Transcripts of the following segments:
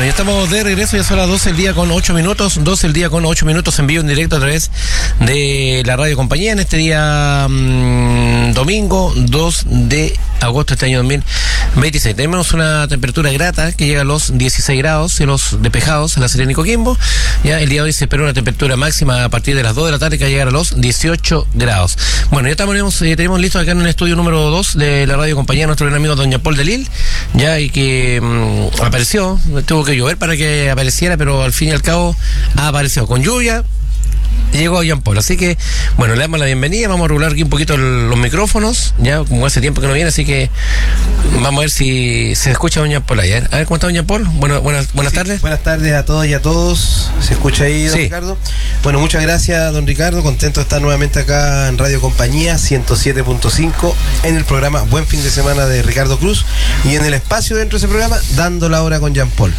ya estamos de regreso, ya son las 12 del día con 8 minutos, 12 del día con 8 minutos en vivo, en directo a través de la Radio Compañía en este día domingo 2 de agosto de este año 2026. Tenemos una temperatura grata que llega a los 16 grados, cielos despejados en La Serena y Coquimbo. Ya el día de hoy se espera una temperatura máxima a partir de las 2 de la tarde que va a llegar a los 18 grados. Bueno, ya tenemos listos acá en el estudio número 2 de la Radio Compañía nuestro gran amigo don Jean-Paul Delisle, ya, y que apareció, tuvo que llover para que apareciera, pero al fin y al cabo apareció con lluvia. Llegó Jean-Paul, así que bueno, le damos la bienvenida, vamos a regular aquí un poquito los micrófonos, ya como hace tiempo que no viene, así que vamos a ver si se escucha don Jean-Paul ahí. A ver cómo está don Jean-Paul. Buenas tardes. Buenas tardes a todos y a todos. ¿Se escucha ahí, don Ricardo? Bueno, muchas gracias, don Ricardo, contento de estar nuevamente acá en Radio Compañía 107.5 en el programa Buen Fin de Semana de Ricardo Cruz y en el espacio dentro de ese programa Dando la Hora con Jean-Paul.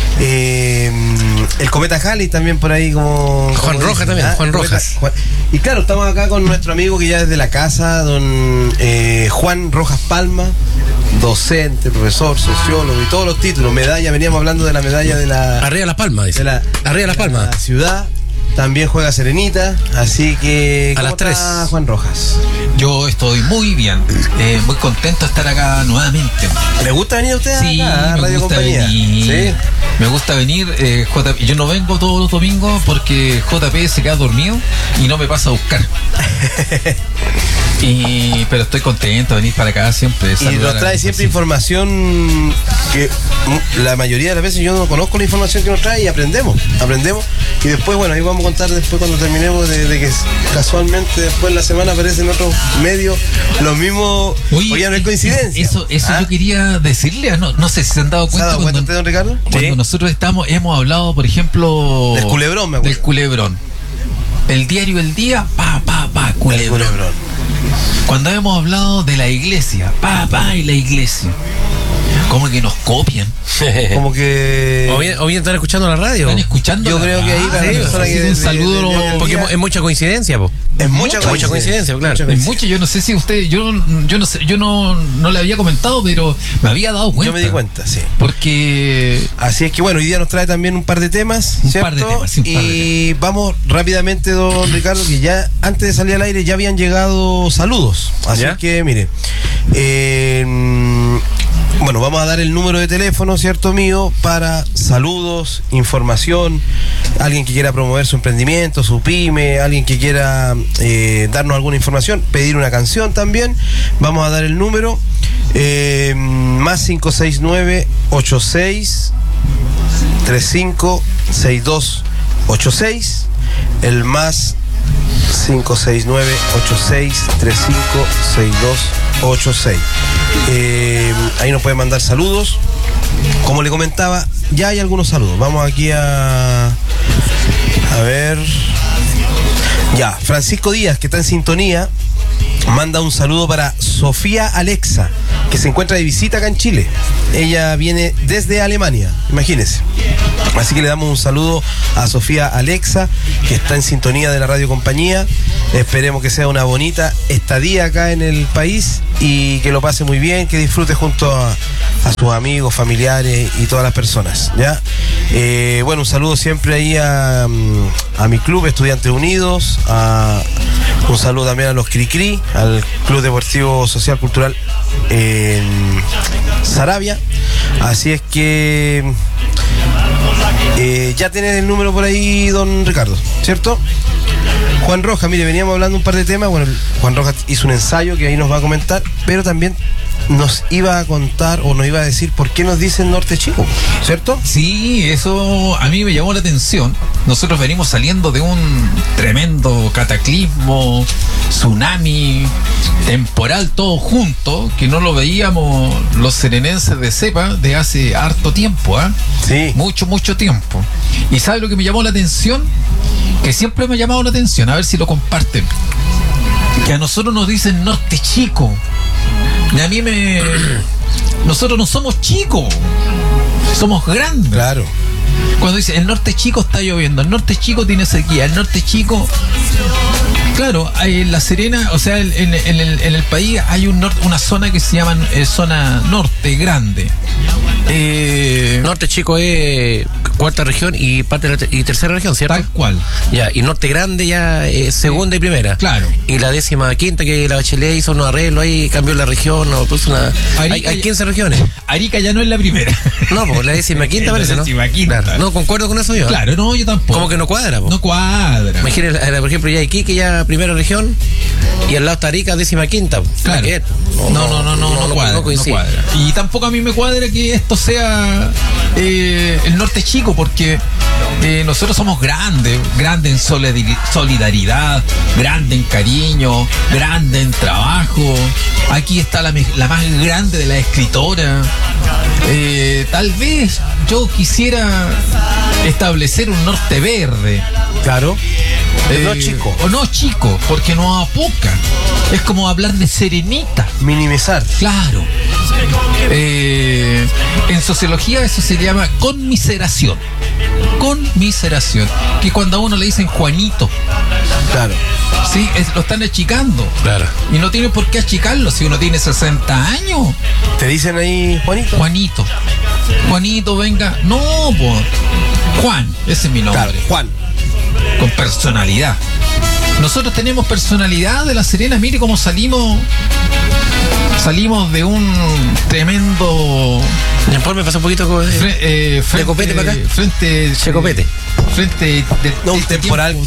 El Cometa Halley también por ahí como Juan Rojas también, Juan Rojas. Y claro, estamos acá con nuestro amigo que ya desde la casa, don Juan Rojas Palma, docente, profesor, sociólogo y todos los títulos, medalla, veníamos hablando de la medalla de la... Arriba de Las Palmas, dice. Arriba de Las Palmas. La ciudad. También juega Serenita, así que... A las 3. Juan Rojas. Yo estoy muy bien, muy contento de estar acá nuevamente. ¿Le gusta venir a usted sí, acá a Radio Compañía? ¿Sí? Me gusta venir, JP. Yo no vengo todos los domingos porque JP se queda dormido y no me pasa a buscar. Pero estoy contento de venir para acá siempre. Y nos trae siempre información que la mayoría de las veces yo no conozco la información que nos trae y aprendemos. Y después, bueno, ahí vamos a contar después cuando terminemos de que casualmente después en la semana aparecen otros medios los mismos. Oye, no hay coincidencia. Eso yo quería decirle, no sé si se han dado cuenta. ¿Se ha dado cuenta usted, don Ricardo? Cuando nosotros hemos hablado, por ejemplo, del Culebrón, me acuerdo. Del Culebrón. El diario El Día, Culebrón. Cuando hemos hablado de la iglesia, y la iglesia. Como que nos copian. Como que... O bien están escuchando la radio. Están escuchando. Yo creo que ahí para la persona que... Un saludo. Porque es mucha coincidencia, po. Es mucha coincidencia, claro. Es mucho, yo no sé si usted, yo no sé, yo no le había comentado, pero me había dado cuenta. Yo me di cuenta, sí. Porque... Así es que bueno, hoy día nos trae también un par de temas, ¿cierto? Y vamos rápidamente, don Ricardo, que ya antes de salir al aire ya habían llegado saludos. Así que, mire, bueno, vamos a dar el número de teléfono, ¿cierto, mío? Para saludos, información, alguien que quiera promover su emprendimiento, su pyme, alguien que quiera darnos alguna información, pedir una canción también. Vamos a dar el número, más 569-86 356286, el más 569-86356286. Ahí nos pueden mandar saludos. Como le comentaba, ya hay algunos saludos. Vamos aquí a ver. Ya, Francisco Díaz, que está en sintonía, manda un saludo para Sofía Alexa, que se encuentra de visita acá en Chile. Ella viene desde Alemania, imagínense. Así que le damos un saludo a Sofía Alexa, que está en sintonía de la Radio Compañía. Esperemos que sea una bonita estadía acá en el país y que lo pase muy bien, que disfrute junto a sus amigos, familiares y todas las personas, ¿ya? Bueno, un saludo siempre ahí a mi club Estudiantes Unidos, un saludo también a los Cricri, al Club Deportivo Social Cultural en Saravia. Así es que ya tenés el número por ahí, don Ricardo, ¿cierto? Juan Rojas, mire, veníamos hablando un par de temas. Bueno, Juan Rojas hizo un ensayo que ahí nos va a comentar, pero también nos iba a contar o nos iba a decir por qué nos dicen Norte Chico, ¿cierto? Sí, eso a mí me llamó la atención. Nosotros venimos saliendo de un tremendo cataclismo, tsunami, temporal, todo junto, que no lo veíamos los serenenses de cepa de hace harto tiempo, Sí. Mucho tiempo. ¿Y sabe lo que me llamó la atención? Que siempre me ha llamado la atención, a ver si lo comparten. Que a nosotros nos dicen Norte Chico. Y a mí nosotros no somos chicos, somos grandes. Claro. Cuando dice el Norte Chico está lloviendo, el Norte Chico tiene sequía, el Norte Chico... Claro, en La Serena, o sea, en el país hay una zona que se llama zona norte grande. Norte Chico es cuarta región y parte de y tercera región, ¿cierto? Tal cual. Ya, y Norte Grande ya es segunda y primera. Claro. Y la 15ª, que la Bachelet hizo unos arreglos ahí, cambió la región, no, puso una... Hay 15 regiones. Arica ya no es la primera. No, pues la 15ª parece, ¿no? 15ª. Claro. No, concuerdo con eso yo. Claro, no, yo tampoco. Como que no cuadra, po. No cuadra. Imagínate, por ejemplo, ya Iquique, ya primera región, y al lado está Arica, 15ª. Claro. No cuadra. Y tampoco a mí me cuadra que esto sea el Norte Chico, porque nosotros somos grandes en solidaridad, grande en cariño, grande en trabajo. Aquí está la más grande de las escritoras. Tal vez yo quisiera establecer un norte verde. Claro. No chico. O no chico, porque no apoca. Es como hablar de serenita. Minimizar. Claro. En sociología eso se llama conmiseración. Conmiseración. Que cuando a uno le dicen Juanito. Claro. Sí, lo están achicando. Claro. Y no tiene por qué achicarlo si uno tiene 60 años. ¿Te dicen ahí Juanito? Juanito, venga. No, pues. Juan, ese es mi nombre. Claro, Juan. Con personalidad. Nosotros tenemos personalidad de La Serena. Mire cómo salimos de un tremendo... Después me pasa un poquito de copete para acá. Frente de un temporal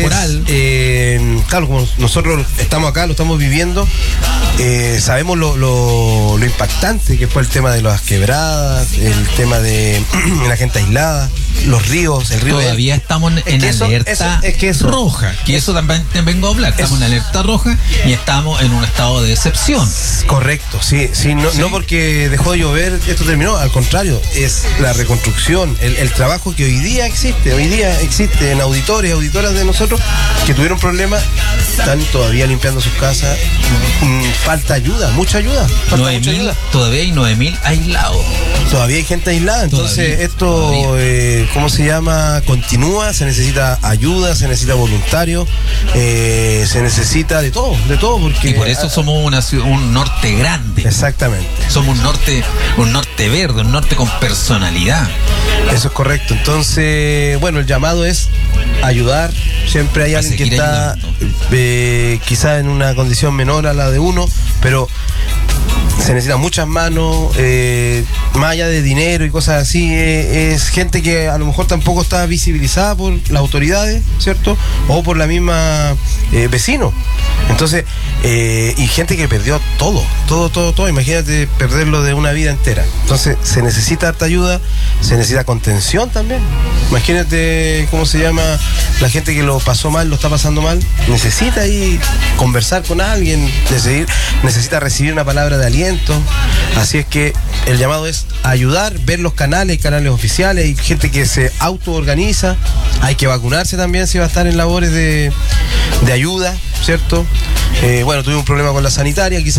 claro, como nosotros estamos acá, lo estamos viviendo, sabemos lo impactante que fue el tema de las quebradas, el tema de la gente aislada, los ríos, el río. Todavía estamos en alerta roja, que eso también te vengo a hablar. Estamos en alerta roja y estamos en un estado de excepción. Correcto, sí, no porque dejó de llover, esto terminó, al contrario, es la reconstrucción, el trabajo que hoy día existe en auditores, auditoras de nosotros que tuvieron problemas, están todavía limpiando sus casas, falta ayuda, mucha ayuda. Todavía hay 9.000 aislados. Todavía hay gente aislada, entonces esto, ¿cómo se llama? Continúa, se necesita ayuda, se necesita voluntario, se necesita de todo, porque... Y por eso somos un norte grande. Exactamente. Somos un norte verde, un norte con personalidad. Eso es correcto. Entonces, bueno, el llamado es ayudar. Siempre hay alguien que está quizás en una condición menor a la de uno, pero se necesitan muchas manos, más allá de dinero y cosas así, es gente que a lo mejor tampoco está visibilizada por las autoridades, ¿cierto? O por la misma vecino. Entonces, y gente que perdió todo, imagínate perderlo de una vida entera. Entonces, se necesita harta ayuda, se necesita contención también. Imagínate, ¿cómo se llama? La gente que lo pasó mal, lo está pasando mal, necesita ahí conversar con alguien, necesita recibir una palabra de aliento. Así es que el llamado es ayudar, ver los canales oficiales, hay gente que se autoorganiza, hay que vacunarse también si va a estar en labores de ayuda, ¿cierto? Bueno, tuvimos un problema con la sanitaria, quizás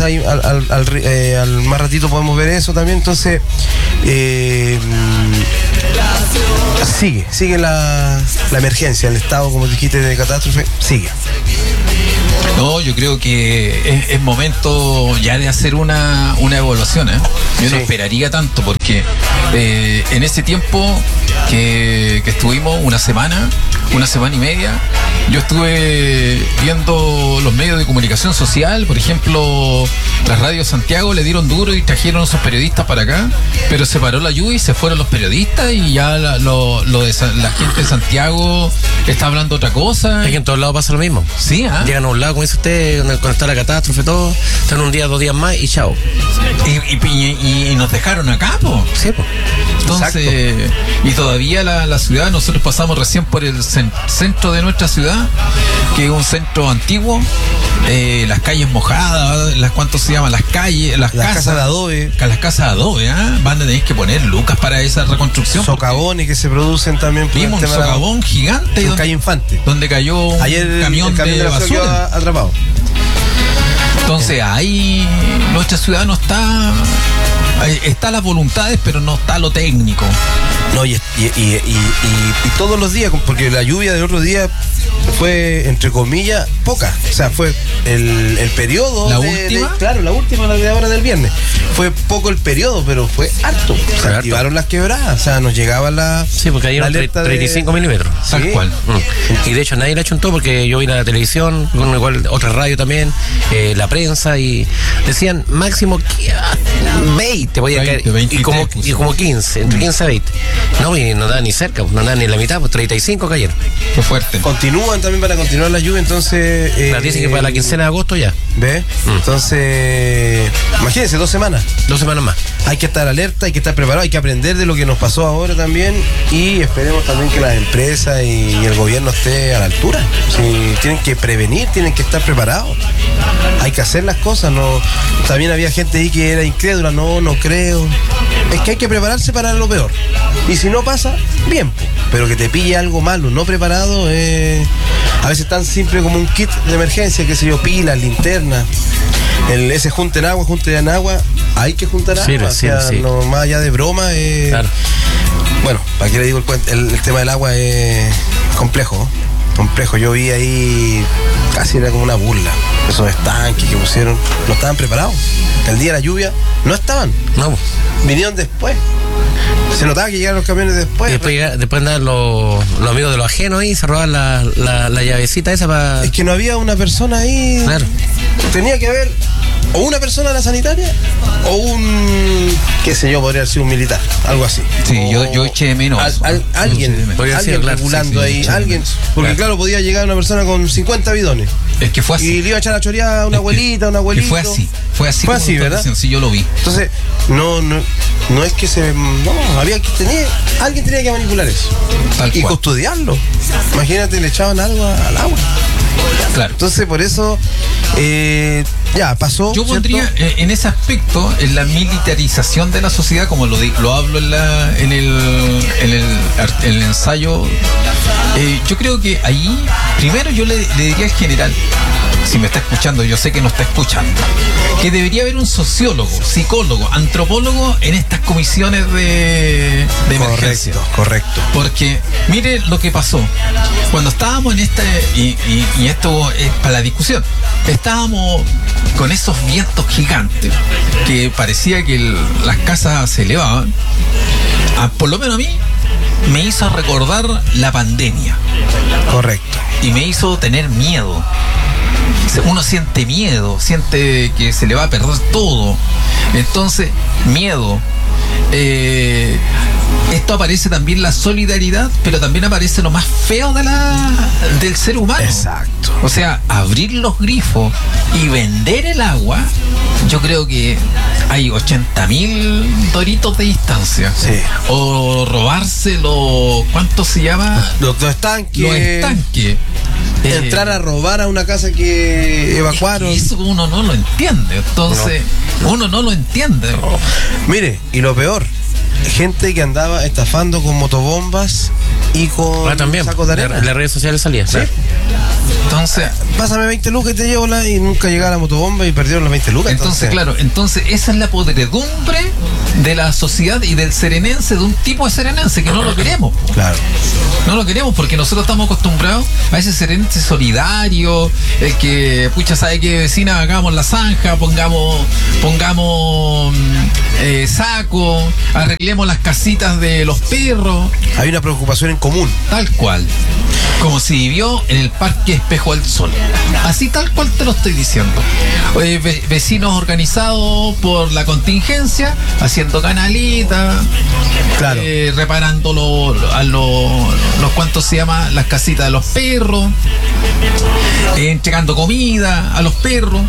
al más ratito podemos ver eso también, entonces sigue la emergencia, el estado, como dijiste, de catástrofe, sigue. No, yo creo que es momento ya de hacer una evaluación, ¿eh? Yo no esperaría tanto, porque en ese tiempo que estuvimos una semana y media, yo estuve viendo los medios de comunicación social, por ejemplo, las radios Santiago le dieron duro y trajeron a esos periodistas para acá, pero se paró la lluvia y se fueron los periodistas y ya la gente de Santiago está hablando otra cosa. Es que en todos lados pasa lo mismo. Sí, llegan a un lado, como dice usted, cuando está la catástrofe, todo, están un día, 2 días más y chao. Y nos dejaron acá, po. Sí, po. Entonces, y todavía la ciudad, nosotros pasamos recién por el centro de nuestra ciudad, que es un centro antiguo, las calles mojadas, ¿cuánto se llama? Las calles, las casas de adobe. Las casas de adobe, van a tener que poner lucas para esa reconstrucción. Socavones que se producen también. Vimos un socavón gigante en calle Infante, donde cayó un camión de basura atrapado. Entonces ahí nuestra ciudad no está las voluntades, pero no está lo técnico. No, y todos los días, porque la lluvia del otro día fue, entre comillas, poca. O sea, fue el periodo. ¿La última? Claro, la última, la de ahora del viernes. Fue poco el periodo, pero fue harto. Se activaron las quebradas. O sea, nos llegaba la. Sí, porque hay 35 milímetros. Tal cual. Y de hecho nadie la chuntó porque yo vi la televisión, bueno, igual otra radio también, la prensa, y decían máximo 20 podía 20, caer. 23, Y como 15, entre 15 a 20. No, y no da ni cerca, no da ni la mitad, pues 35 cayeron. Fue fuerte. Continúan también para continuar la lluvia, entonces. Dicen que para la quincena de agosto ya. ¿Ve? Entonces, imagínense, 2 semanas. 2 semanas más. Hay que estar alerta, hay que estar preparado, hay que aprender de lo que nos pasó ahora también, y esperemos también que las empresas y el gobierno esté a la altura. Si tienen que prevenir, tienen que estar preparados. Hay que hacer las cosas. No, también había gente ahí que era incrédula, no creo. Es que hay que prepararse para lo peor. Y si no pasa, bien, pero que te pille algo malo, no preparado, a veces tan simple como un kit de emergencia, qué sé yo, pilas, linternas, ese junten agua, hay que juntar agua. Sí. No, más allá de broma, claro. Bueno, para qué le digo el tema del agua es complejo. Yo vi ahí, casi era como una burla. Esos estanques que pusieron, no estaban preparados. El día de la lluvia no estaban. No. Vinieron después. Se notaba que llegaron los camiones después. Después andaban los amigos de los ajenos ahí, se robaban la llavecita esa para. Es que no había una persona ahí. Claro. Tenía que haber o una persona de la sanitaria o un, qué sé yo, podría ser un militar, algo así. Sí, yo eché de menos. Alguien regulando ahí, alguien. Porque claro, podía llegar una persona con 50 bidones. Es que fue así. Y le iba a echar a chorear a una abuelita, un abuelito. Y fue así, ¿verdad? Sí, yo lo vi. Entonces, no es que alguien tenía que manipular eso. Tal y cual. custodiarlo. Imagínate, le echaban algo al agua. Claro. Entonces, por eso, ya pasó. Yo ¿cierto? pondría en ese aspecto, en la militarización de la sociedad, como lo hablo en el ensayo. Yo creo que ahí, primero yo le diría al general, si me está escuchando, yo sé que no está escuchando, que debería haber un sociólogo, psicólogo, antropólogo en estas comisiones de emergencia. Correcto. Porque mire lo que pasó cuando estábamos en y esto es para la discusión, estábamos con esos vientos gigantes que parecía que las casas se elevaban. Por lo menos a mí me hizo recordar la pandemia. Correcto. Y me hizo tener miedo. Uno siente miedo, siente que se le va a perder todo. Entonces, miedo. Esto aparece también la solidaridad, pero también aparece lo más feo del ser humano. Exacto. O sea, abrir los grifos y vender el agua, yo creo que hay 80.000 doritos de distancia. Sí. O robarse ¿cuánto se llama? Los estanques. Los estanques. Entrar a robar a una casa que evacuaron. Eso uno no lo entiende. Entonces, uno no lo entiende. No. Mire, y lo peor, gente que andaba estafando con motobombas y con también sacos de arena. En las redes sociales salía. ¿Sí? Entonces, pásame 20 lucas y te llevo y nunca llegaba la motobomba y perdieron las 20 lucas. Entonces, claro, esa es la podredumbre de la sociedad y del serenense, de un tipo de serenense que no lo queremos. Claro. No lo queremos porque nosotros estamos acostumbrados a ese serenense solidario, el que, sabe que vecina, hagamos la zanja, pongamos saco, arreglemos las casitas de los perros. Hay una preocupación en común. Tal cual. Como se vivió en el Parque Espejo del Sol. Así tal cual te lo estoy diciendo. Vecinos organizados por la contingencia, haciendo canalitas, claro. Reparando los cuantos se llama, las casitas de los perros, entregando comida a los perros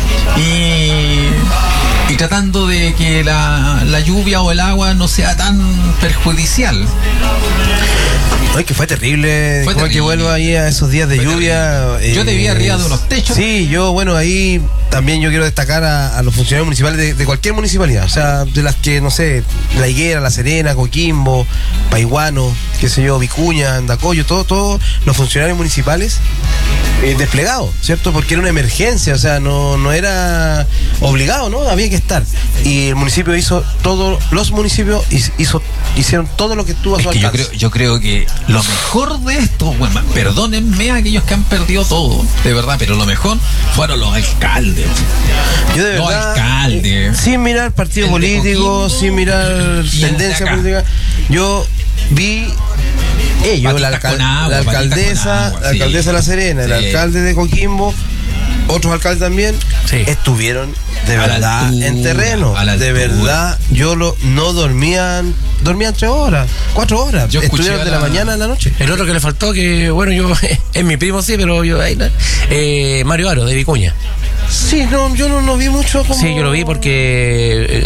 y tratando de que la lluvia o el agua no sea tan perjudicial. Ay, que fue terrible. Como que vuelvo ahí a esos días de lluvia. Yo te vi arriba de unos techos. Sí, ahí también yo quiero destacar a los funcionarios municipales de cualquier municipalidad. O sea, de las que, no sé, La Higuera, La Serena, Coquimbo, Paiguano, qué sé yo, Vicuña, Andacoyo, todos los funcionarios municipales desplegado, ¿cierto? Porque era una emergencia, o sea, no era obligado, ¿no? Había que estar. Y el municipio hizo todo, los municipios hicieron todo lo que estuvo a su alcance. Yo creo que lo mejor de esto, bueno, perdónenme a aquellos que han perdido todo, de verdad, pero lo mejor fueron los alcaldes. Yo de los verdad, alcaldes. Sin mirar partido político, sin mirar tendencia política, yo vi ellos, la alcaldesa de La Serena, el alcalde de Coquimbo, otros alcaldes también, estuvieron de verdad en terreno. De verdad, no dormían 3 horas, 4 horas. Yo estuvieron de la mañana a la noche. El otro que le faltó, que bueno, yo es mi primo, sí, pero yo Mario Aro, de Vicuña. Sí, yo no vi mucho como... Sí, yo lo vi porque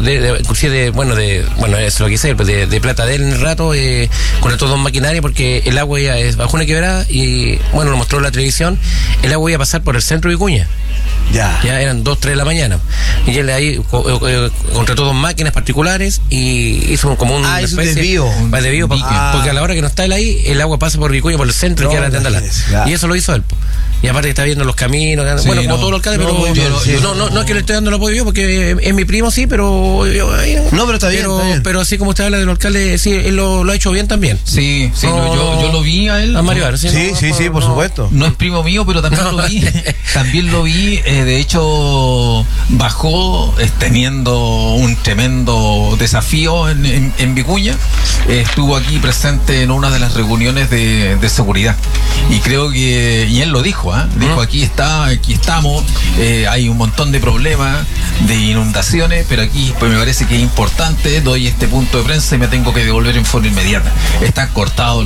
eso es lo que hice, de plata de él en el rato, conectó 2 maquinarias porque el agua ya bajó una quebrada y bueno, lo mostró en la televisión, el agua iba a pasar por el centro de Vicuña. Ya eran 2, 3 de la mañana. Y él ahí contrató 2 máquinas particulares y hizo como un desvío. Porque a la hora que no está él ahí, el agua pasa por Vicuña, por el centro, y queda la Tendalá. Y eso lo hizo él. Y aparte está viendo los caminos, como todos los alcaldes, pero no es que le estoy dando el apoyo yo, porque es mi primo, sí, pero pero está bien, pero así como usted habla de los alcaldes, sí, él lo ha hecho bien también. Sí, yo lo vi a él. A Mario Aro, sí, por supuesto. No es primo mío, pero también lo vi. También lo vi, de hecho, bajó teniendo un tremendo desafío en Vicuña. Estuvo aquí presente en una de las reuniones de seguridad. Y creo que, y él lo dijo, dijo, aquí estamos, hay un montón de problemas, de inundaciones, pero aquí pues me parece que es importante, doy este punto de prensa y me tengo que devolver en forma inmediata. Están cortados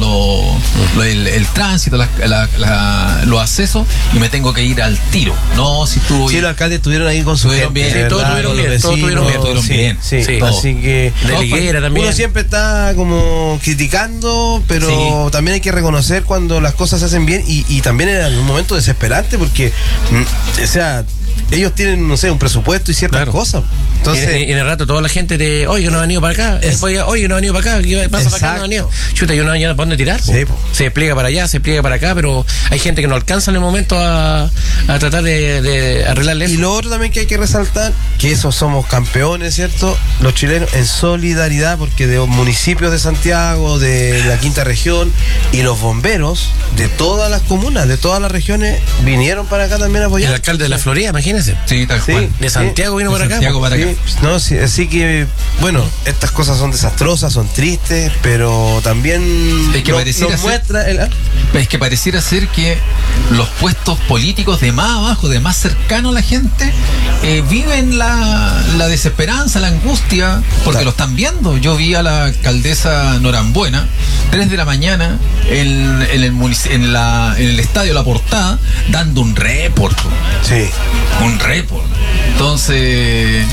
el tránsito, los accesos, y me tengo que ir al tiro. No, si estuvo bien. Sí, los alcaldes estuvieron ahí con su gente. Todos estuvieron bien. Sí. Así que de Liguera también. Uno siempre está como criticando, pero también hay que reconocer cuando las cosas se hacen bien, y también era en un momento desesperante porque, o sea, ellos tienen, no sé, un presupuesto y ciertas cosas. Entonces, y en el rato toda la gente oye, que no ha venido para acá, oye, que no ha venido para acá, ¿qué pasa para acá? No ha venido. Chuta, yo no hay para dónde tirar. Sí, se despliega para allá, se despliega para acá, pero hay gente que no alcanza en el momento a tratar de arreglarle eso. Y lo otro también que hay que resaltar, que eso somos campeones, ¿cierto? Los chilenos en solidaridad, porque de municipios de Santiago, de la quinta región, y los bomberos de todas las comunas, de todas las regiones, vinieron para acá también a apoyar. El alcalde de la Florida, imagínense. Sí, tal cual. De Santiago vino para acá. Sí, así que, bueno, estas cosas son desastrosas, son tristes, pero también es que pareciera ser que los puestos políticos de más abajo, de más cercano a la gente, viven la desesperanza, la angustia, porque lo están viendo. Yo vi a la alcaldesa Norambuena 3 de la mañana en el estadio La Portada dando un report. Sí. Un report. Entonces,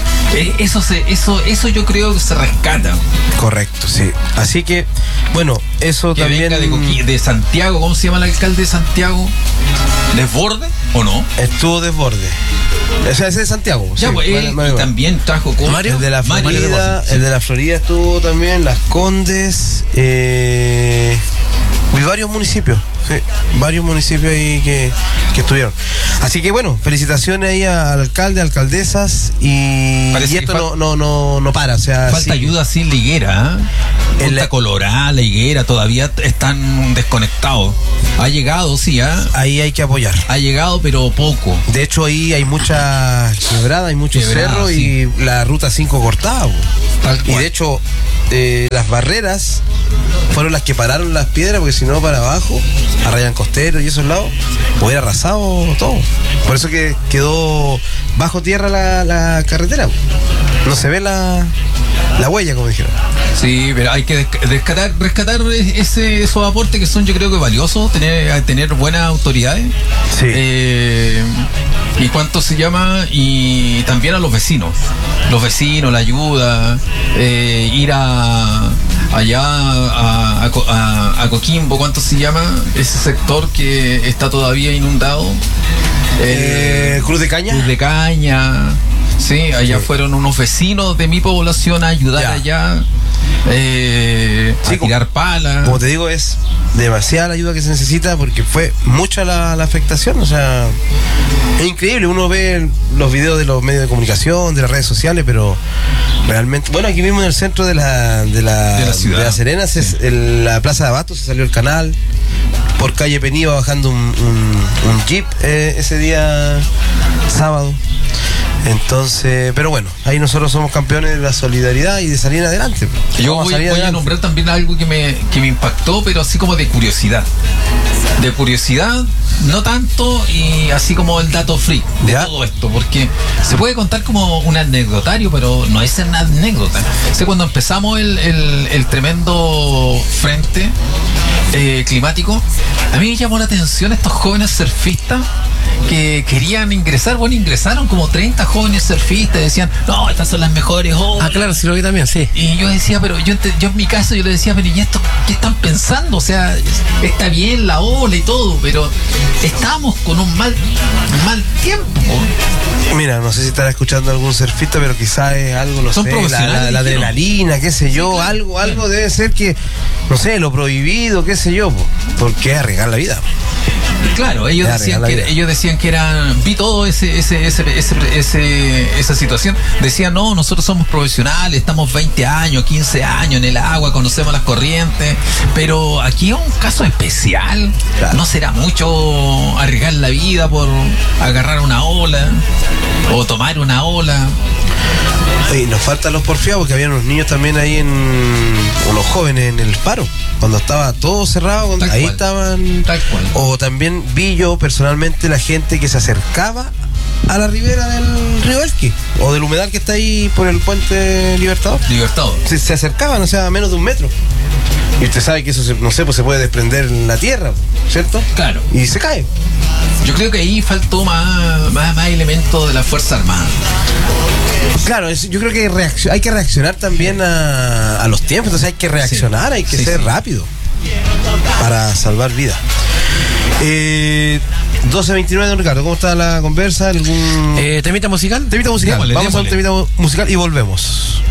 eso yo creo que se rescata. Correcto, sí. Así que, bueno, eso que también... venga de Santiago, ¿cómo se llama el alcalde de Santiago? ¿Desborde o no? Estuvo Desborde. O sea, ese es de Santiago. Ya, sí, y también trajo con Mario. El de la Florida, el de la Florida estuvo también, Las Condes, y varios municipios. Sí, varios municipios ahí que estuvieron. Así que bueno, felicitaciones ahí al alcalde, alcaldesas, y esto no para. O sea, falta ayuda sin Liguera, Punta Colorada, La Higuera, todavía están desconectados. Ha llegado, sí, ahí hay que apoyar. Ha llegado, pero poco. De hecho, ahí hay mucha quebrada, hay muchos cerros, y la ruta 5 cortada. Y de hecho, las barreras fueron las que pararon las piedras, porque si no, para abajo, Arrayán Costero y esos lados, hubiera arrasado todo. Por eso que quedó bajo tierra la carretera. No se ve la huella, como dijeron. Sí, pero hay que rescatar esos aportes que son, yo creo que valiosos, tener buenas autoridades. Sí. ¿Y cuánto se llama? Y también a los vecinos, la ayuda, ir allá a Coquimbo, ¿cuánto se llama? Ese sector que está todavía inundado. Cruz de Caña. Sí, allá fueron unos vecinos de mi población a ayudar allá. Sí, a tirar pala. Como te digo, es demasiada la ayuda que se necesita porque fue mucha la afectación. O sea, es increíble. Uno ve los videos de los medios de comunicación, de las redes sociales, pero realmente, bueno, aquí mismo en el centro de la ciudad. de La Serena, Sí. en la Plaza de Abasto se salió el canal. Por calle Pení iba bajando un jeep ese día sábado. Entonces, pero bueno, ahí nosotros somos campeones de la solidaridad y de salir adelante. Yo Vamos voy salir a adelante. nombrar también algo que me impactó, pero así como de curiosidad. De curiosidad, no tanto, y así como el dato freak de ¿Ya? todo esto, porque se puede contar como un anecdotario, pero no es una anécdota. O sea, cuando empezamos el tremendo frente climático, a mí me llamó la atención estos jóvenes surfistas que querían ingresar. Bueno, ingresaron como 30 jóvenes surfistas, decían, no, estas son las mejores olas. Ah, claro, sí lo vi también, sí. Y yo decía, pero yo en mi caso yo le decía, pero ¿y esto qué están pensando? O sea, está bien la ola y todo, pero estamos con un mal tiempo. Mira, no sé si estará escuchando algún surfista, pero quizás es algo, no Son sé, profesionales, la dijeron. adrenalina, qué sé yo, algo debe ser que, no sé, lo prohibido, qué sé yo, porque es arriesgar la vida. Claro, ellos Ya, decían regala que eran, vi todo esa situación, decían, no, nosotros somos profesionales, estamos 20 años, 15 años en el agua, conocemos las corrientes, pero aquí es un caso especial. Claro. No será mucho arriesgar la vida por agarrar una ola o tomar una ola. Y nos faltan los porfiados, porque había unos niños también ahí unos jóvenes en el faro, cuando estaba todo cerrado, Tal ahí cual. estaban. Tal cual. O también vi yo personalmente la gente que se acercaba a la ribera del río Elqui, o del humedal que está ahí por el puente Libertador. Libertador. Se acercaban, o sea, a menos de 1 metro. Y usted sabe que eso, no sé, pues se puede desprender en la tierra, ¿cierto? Claro. Y se cae. Yo creo que ahí faltó más elementos de la Fuerza Armada. Claro, yo creo que hay que reaccionar también a los tiempos, entonces hay que reaccionar, hay que Sí, ser sí. rápido para salvar vidas. 12:29, don Ricardo, ¿cómo está la conversa? ¿Algún ¿Temita musical? temita musical? Démosle, Vamos a un démosle. temita musical y volvemos.